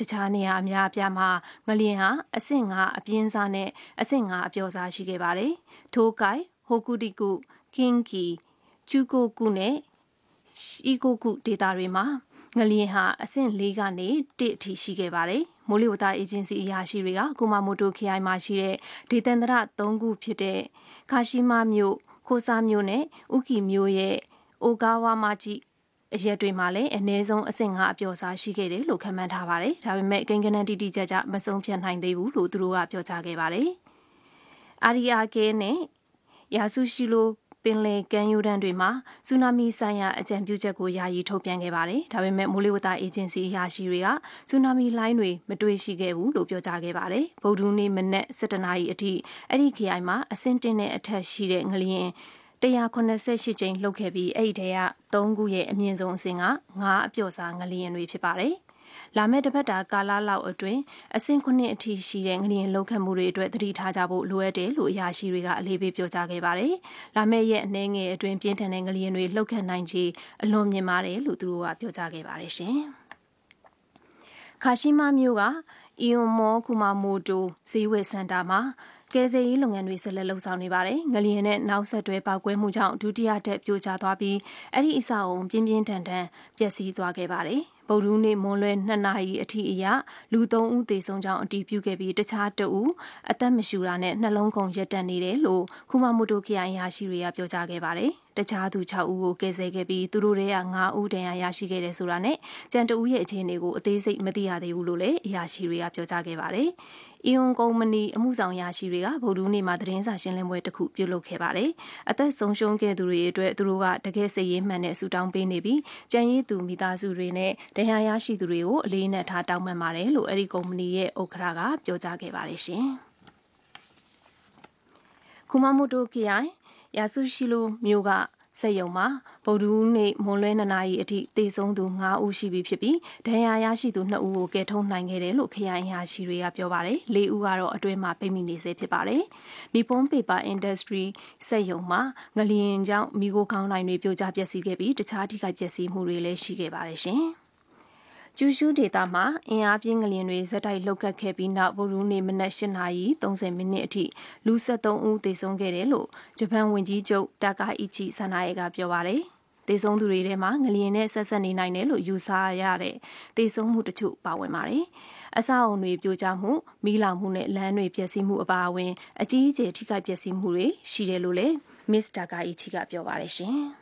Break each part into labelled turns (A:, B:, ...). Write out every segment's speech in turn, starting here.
A: တခြားနေရာအများအပြားမှာငလျင်ဟာအဆင့်5အပြင်းစားနဲ့အဆင့်5အပျော့စားရှိခဲ့ပါတယ်။ထိုကိုင်ဟိုကူတီကုကင်းကီချူကိုကုနဲ့ရှီကိုကုဒေတာတွေမှာငလျင်ဟာအဆင့်4ကနေ1အထိရှိခဲ့ပါတယ်။မိုးလေဝသအေဂျင်စီအရာရှိတွေကကူမာမိုတိုခရိုင်မှာရှိတဲ့ဒေသန္တရ3ခုဖြစ်တဲ့ခါရှိမာမြို့ခိုဆာမြို့နဲ့ဥကီမြို့ရဲ့အိုဂါဝါမာကြီးအရက်တွေမှာလည်းအနည်းဆုံးအဆင့်5အပျော့စားရှိခဲ့တယ်လို့ခန့်မှန်းထားပါတယ်။ဒါပေမဲ့ကိန်းဂဏန်းတိတိကျကျမဆုံးဖြတ်နိုင်သေးဘူးလို့သူတို့ကပြောကြားခဲ့ပါတယ်။အာရီယာကဲနဲ့ယာဆူရှိလိုပင်လယ်ကမ်းရိုးတန်းတွေမှာဆူနာမီဆိုင်ရာအကြံပြုချက်ကိုယာယီထုတ်ပြန်ခဲ့ပါတယ်။ဒါပေမဲ့မိုးလေဝသအေဂျင်စီအရာရှိတွေကဆူနာမီလိုင်းတွေမတွေ့ရှိခဲ့ဘူးလို့ပြောကြားခဲ့ပါတယ်။ဗုဒ္ဓနေ့မနက်7:00နာရီအထိအဲ့ဒီခရိုင်မှာအဆင့်1နဲ့အထက်ရှိတဲ့ငလျင်188ကြိမ်လှုပ်ခဲ့ပြီးအဲ့ဒီထဲက3ခုရဲ့အမြင့်ဆုံးအဆင့်က9အပျော့စားငလျင်တွေဖြစ်ပါတယ်။လာမယ့်တစ်ပတ်တာကာလလောက်အတွင်းအဆင့်9အထိရှိတဲ့ငလျင်လှုပ်ခတ်မှုတွေအတွက်သတိထားကြဖို့လိုအပ်တယ်လို့အရာရှိတွေကအလေးပေးပြောကြားခဲ့ပါတယ်။လာမယ့်ရက်အနည်းငယ်အတွင်းပြင်းထန်တဲ့ငလျင်တွေလှုပ်ခတ်နိုင်ခြေအလွန်မြင့်မားတယ်လို့သူတို့ကပြောကြားခဲ့ပါတယ်ရှင်။ခါရှိမာမြို့ကအီယွန်မောကူမာမိုတိုဈေးဝယ်စင်တာမှာကယ်ဆယ်ရေးလုပ်ငန်းတွေဆက်လက်လှုပ်ဆောင်နေပါတယ်။ငလျင်နဲ့နောက်ဆက်တွဲပေါက်ကွဲမှုကြောင့်ဒုတိယတက်ပြိုကျသွားပြီးအဲ့ဒီအဆောက်အုံပြင်းပြင်းထန်ထန်ပျက်စီးသွားခဲ့ပါတယ်။ဗုဒ္ဓနေ့မွန်လွဲ2နာရီအထိအရလူ3ဦးသေဆုံးကြောင်းအတည်ပြုခဲ့ပြီးတခြား2ဦးအသက်မရှူတာနဲ့နှလုံးခုန်ရက်တက်နေတယ်လို့ကူမာမိုတိုခရိုင်ရာရှိတွေကပြောကြားခဲ့ပါတယ်။တခြားသူ6ဦးကိုကယ်ဆယ်ခဲ့ပြီးသူတို့တွေက9ဦးတန်ရာရရှိခဲ့တယ်ဆိုတာနဲ့ကြံ2ဦးရဲ့အခြေအနေကိုအသေးစိတ်မသိရသေးဘူးလို့လည်းအရာရှိတွေကပြောကြားခဲ့ပါတယ်။အီယွန်ကုမ္ပဏီအမှုဆောင်ရာရှိတွေကဗုဒ္ဓနေ့မှာသတင်းစာရှင်းလင်းပွဲတစ်ခုပြုလုပ်ခဲ့ပါတယ်။အသက်ဆုံးရှုံးခဲ့သူတွေအတွက်သူတို့ကတကယ်စိတ်ရင်းမှန်နဲ့ဆူတောင်းပေးနေပြီးကြံရည်သူမိသားစုတွေနဲ့တရားရရှိသူတွေကိုအလေးနဲ့ထားတောင်းပန်ပါတယ်လို့အဲ့ဒီကုမ္ပဏီရဲ့ဥက္ကဋ္ဌကပြောကြားခဲ့ပါတယ်ရှင်။ကူမာမိုတိုခရိုင်ယာဆူရှိလိုမြို့ကစက်ရုံမှာဗုဒ္ဓနေ့မွန်လွဲ2နာရီအထိသေဆုံးသူ9ဦးရှိပြီဖြစ်ပြီးဒဏ်ရာရရှိသူ2ဦးကိုကယ်ထုတ်နိုင်ခဲ့တယ်လို့ခရိုင်ရာရှိတွေကပြောပါတယ်။4ဦးကတော့အတွင်းမှာပိတ်မိနေဆဲဖြစ်ပါတယ်။ Nippon Paper Industry စက်ရုံမှာငလျင်ကြောင့်မိခိုးခေါင်းတိုင်းတွေပြိုကျပျက်စီးခဲ့ပြီးတခြားထိခိုက်ပျက်စီးမှုတွေလည်းရှိခဲ့ပါတယ်ရှင်။ကျူရှူဒေတာမှာအင်အားပြင်းငလျင်တွေဇက်တိုက်လှုပ်ခတ်ခဲ့ပြီးနောက်ဗုဒ္ဓနေ့မနက်8:30မိနစ်အထိလူ73ဦးသေဆုံးခဲ့တယ်လို့ဂျပန်ဝန်ကြီးချုပ်တာကာအီချီဆာနာယေကပြောပါတယ်။သေဆုံးသူတွေထဲမှာငလျင်နဲ့ဆက်ဆက်နေနိုင်တယ်လို့ယူဆရတဲ့သေဆုံးမှုတချို့ပါဝင်ပါတယ်။အဆောက်အုံတွေပြိုကျမှုမီးလောင်မှုနဲ့လမ်းတွေပျက်စီးမှုအပါအဝင်အကြီးအကျယ်ထိခိုက်ပျက်စီးမှုတွေရှိတယ်လို့လည်းမစ္စတာကာအီချီကပြောပါတယ်ရှင်။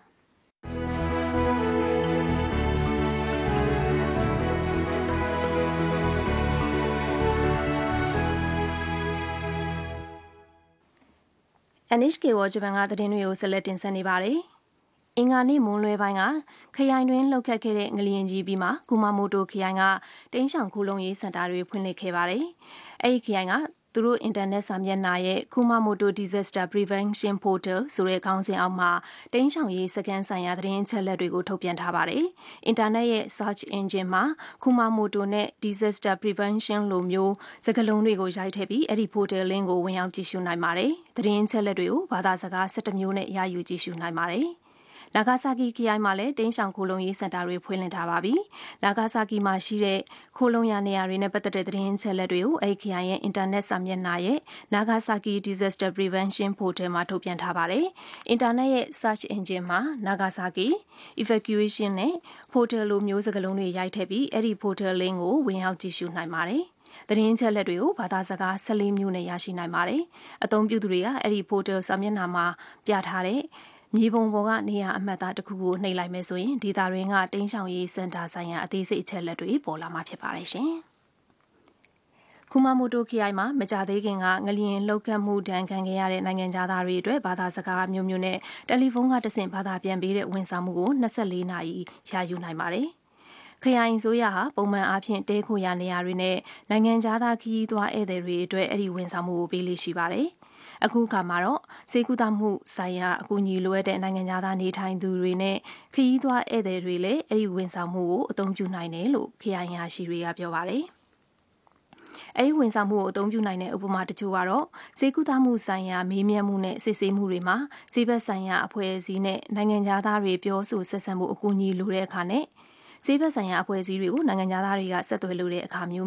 A: NHK ဝဂျပန်ကသတင်းတွေကိုဆက်လက်တင်ဆက်နေပါတယ်။အင်္ဂါနေ့မွန်းလွဲပိုင်းကခရိုင်တွင်လှုပ်ခတ်ခဲ့တဲ့ငလျင်ကြီးပြီးမှကူမာမိုတိုခရိုင်ကတိန်းရှောင်ခိုလုံရေးစင်တာတွေဖွင့်လှစ်ခဲ့ပါတယ်။အဲဒီခရိုင်ကသူတို့အင်တာနက်စာမျက်နှာရဲ့ Kumamoto Disaster Prevention Portal ဆိုတဲ့ခေါင်းစဉ်အောက်မှာတိန်းရှောင်ရေးစကန်ဆိုင်ရာသတင်းအချက်အလက်တွေကိုထုတ်ပြန်ထားပါတယ်။အင်တာနက်ရဲ့ search engine မှာ Kumamoto နဲ့ Disaster Prevention လိုမျိုးစကားလုံးတွေကိုရိုက်ထည့်ပြီးအဲ့ဒီ portal link ကိုဝင်ရောက်ကြည့်ရှုနိုင်ပါတယ်။သတင်းအချက်အလက်တွေကိုဘာသာစကား17မျိုးနဲ့ရယူကြည့်ရှုနိုင်ပါတယ်။နာဂါဆာကီခရိုင်မှာလည်းတင်းရှောင်ခိုလုံရေးစင်တာတွေဖွင့်လှစ်ထားပါပြီ။နာဂါဆာကီမှာရှိတဲ့ခိုလုံရနေရာတွေနဲ့ပတ်သက်တဲ့သတင်းချက်လက်တွေကိုအဲဒီခရိုင်ရဲ့အင်တာနက်စာမျက်နှာရဲ့နာဂါဆာကီ Disaster Prevention Portal မှာထုတ်ပြန်ထားပါတယ်။အင်တာနက်ရဲ့ search engine မှာနာဂါဆာကီ evacuation နဲ့ portal လိုမျိုးစကားလုံးတွေရိုက်ထည့်ပြီးအဲဒီ portal link ကိုဝင်ရောက်ကြည့်ရှုနိုင်ပါတယ်။သတင်းချက်လက်တွေကိုဘာသာစကား14မျိုးနဲ့ရရှိနိုင်ပါတယ်။အသုံးပြုသူတွေကအဲဒီ portal စာမျက်နှာမှာပြထားတဲ့မြေပုံပေါ်ကနေရာအမှတ်အသားတစ်ခုကိုနှိပ်လိုက်မယ်ဆိုရင်ဒေတာရင်းကတင်းရှောင်ရေးစင်တာဆိုင်ရာအသေးစိတ်အချက်လက်တွေပေါ်လာမှာဖြစ်ပါတယ်ရှင်။ကူမာမိုတိုခရိုင်မှာမကြသေးခင်ကငလျင်လှုပ်ခတ်မှုဒဏ်ခံခဲ့ရတဲ့နိုင်ငံသားတွေအတွက်ဘာသာစကားမျိုးမျိုးနဲ့တယ်လီဖုန်းကတဆင့်ဘာသာပြန်ပေးတဲ့ဝန်ဆောင်မှုကို24နာရီရယူနိုင်ပါတယ်။ခရိုင်ဆိုရဟာပုံမှန်အားဖြင့်တဲခိုရာနေရာတွေနဲ့နိုင်ငံသားခရီးသွားဧည့်သည်တွေအတွက်အဲ့ဒီဝန်ဆောင်မှုကိုပေးလိရှိပါတယ်။အခုအခါမှာတော့စေကူတာမှုဆိုင်ရာအကူအညီလိုအပ်တဲ့နိုင်ငံသားနေထိုင်သူတွေနဲ့ခရီးသွားဧည့်သည်တွေလည်းအဲ့ဒီဝန်ဆောင်မှုကိုအသုံးပြုနိုင်တယ်လို့ခရိုင်ရာရှိတွေကပြောပါတယ်။အဲဒီဝန်ဆောင်မှုကိုအသုံးပြုနိုင်တဲ့ဥပမာတချို့ကတော့စေကူတာမှုဆိုင်ရာမေးမြန်းမှုနဲ့စစ်ဆေးမှုတွေမှာဈေးဘက်ဆိုင်ရာအဖွဲ့အစည်းနဲ့နိုင်ငံသားတွေပြောဆိုဆက်ဆံမှုအကူအညီလိုတဲ့အခါနဲ့ဈေးဘက်ဆိုင်ရာအဖွဲ့အစည်းတွေကိုနိုင်ငံသားတွေကဆက်သွယ်လို့တဲ့အခါမျိုး